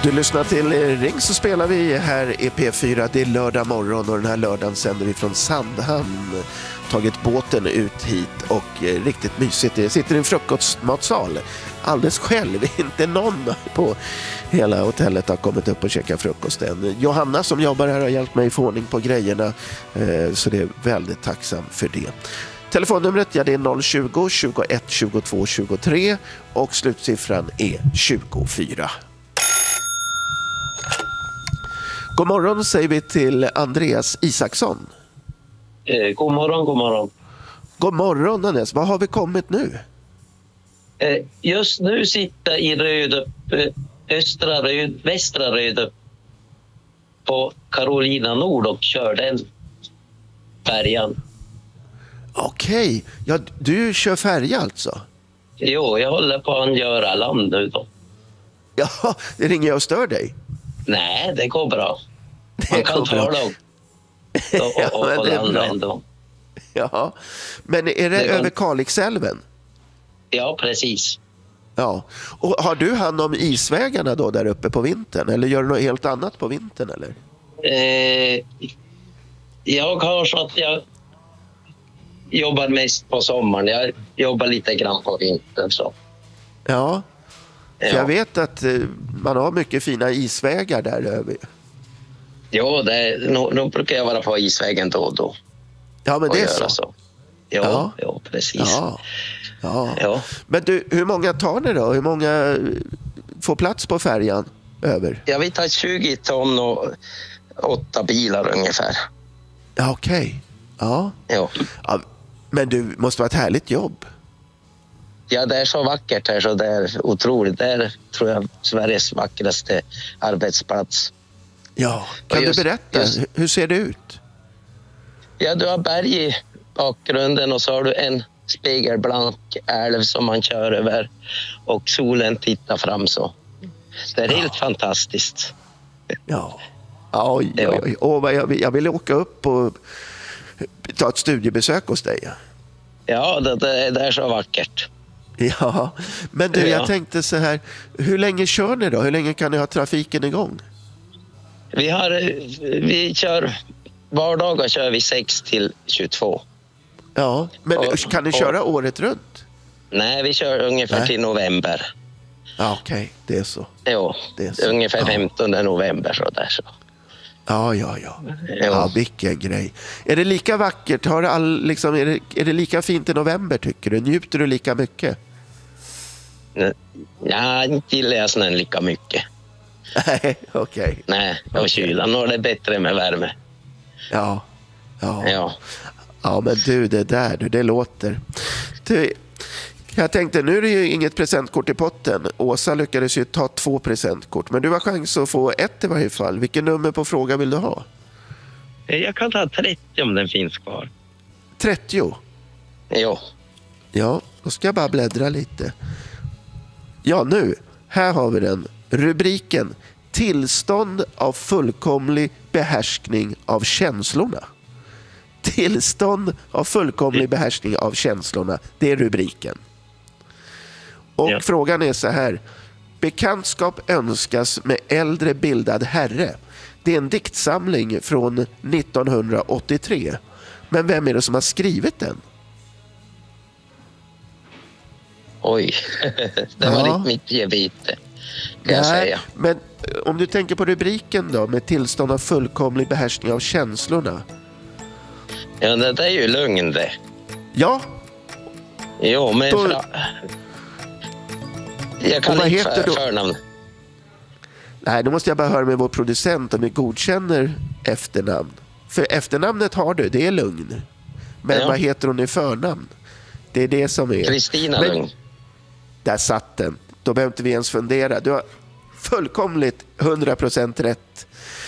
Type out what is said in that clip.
Du lyssnar till Ring så spelar vi här i P4. Det är lördag morgon och den här lördagen sänder vi från Sandhamn. Tagit båten ut hit och riktigt mysigt. Jag sitter i en frukostmatsal alldeles själv. Inte någon på hela hotellet har kommit upp och käkat frukosten. Johanna som jobbar här har hjälpt mig få ordning på grejerna, så det är väldigt tacksam för det. Telefonnumret det är 020 21 22 23 och slutsiffran är 24. God morgon säger vi till Andreas Isaksson. God morgon, god morgon. God morgon Andreas, vad har vi kommit nu? Just nu sitter jag i Rödup, västra Rödup på Carolina Nord och kör den färjan. Okej, ja, du kör färja alltså? Jo, jag håller på att göra land nu då. Ja, det ringer jag och stör dig. Nej, det går bra. Man kan tala och landa ändå. Ja, men är det över Kalixälven? Ja, precis. Ja, och har du hand om isvägarna då där uppe på vintern? Eller gör du något helt annat på vintern eller? Jag har så att jag jobbar mest på sommaren. Jag jobbar lite grann på vintern så. Ja, för jag vet att man har mycket fina isvägar där över. Jo, nu brukar jag vara på isvägen då och då. Ja, men det är så. Ja, precis. Ja. Men du, hur många tar ni då? Hur många får plats på färjan över? Ja, vi tar 20 ton och 8 bilar ungefär. Ja, okej. Ja. Men du måste vara ett härligt jobb. Ja, det är så vackert här så det är otroligt. Det är, tror jag, Sveriges vackraste arbetsplats. Ja, kan du berätta? Hur ser det ut? Ja, du har berg i bakgrunden och så har du en spegelblank älv som man kör över och solen tittar fram så. Det är helt fantastiskt. Ja. Oj. Jag vill åka upp och ta ett studiebesök hos dig. Ja, det är så vackert. Ja, men du, jag tänkte så här, hur länge kör ni då? Hur länge kan ni ha trafiken igång? Vi kör vardagar kör vi 6 till 22. Ja, men kan ni köra året runt? Nej, vi kör ungefär till november. Ja, okej, det är så. Jo, det är så. Ungefär 15 november så där så. Ja, vilken grej. Är det lika vackert? Är det lika fint i november tycker du? Njuter du lika mycket? Nej, inte gillar jag snön lika mycket. Nej, okej. Nej, och kylan, nu är det bättre med värme. Ja, men du, det låter. Jag tänkte, nu är det ju inget presentkort i potten. Åsa lyckades ju ta 2 presentkort, men du har chans att få 1 i varje fall. Vilken nummer på fråga vill du ha? Jag kan ta 30 om den finns kvar. 30? Jo. Ja, då ska jag bara bläddra lite. Ja, nu. Här har vi den. Rubriken: Tillstånd av fullkomlig behärskning av känslorna. Tillstånd av fullkomlig behärskning av känslorna. Det är rubriken. Och frågan är så här: bekantskap önskas med äldre bildad herre. Det är en diktsamling från 1983. Men vem är det som har skrivit den? Oj, det var mitt gebite, kan jag säga. Men om du tänker på rubriken då, med tillstånd av fullkomlig behärskning av känslorna. Ja, det är ju lugn det. Ja. Jo, men jag kan vad inte heter förnamn. Nej, då måste jag bara höra med vår producent om vi godkänner efternamn. För efternamnet har du, det är Lugn. Men vad heter hon i förnamn? Det är det som är... Kristina Lugn. Där satt den. Då behöver inte vi ens fundera. Du har fullkomligt 100% rätt.